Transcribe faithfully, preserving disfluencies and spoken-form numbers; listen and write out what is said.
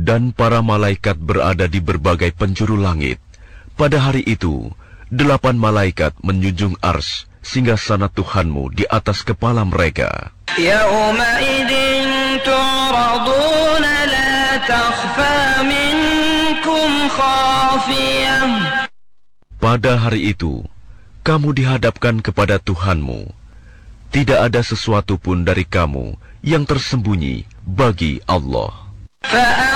dan para malaikat berada di berbagai penjuru langit. Pada hari itu, delapan malaikat menjunjung ars singgasana Tuhanmu di atas kepala mereka. Yaumaidin tu'raduna la takhfa minkum khafiyah. Pada hari itu, kamu dihadapkan kepada Tuhanmu. Tidak ada sesuatu pun dari kamu yang tersembunyi bagi Allah.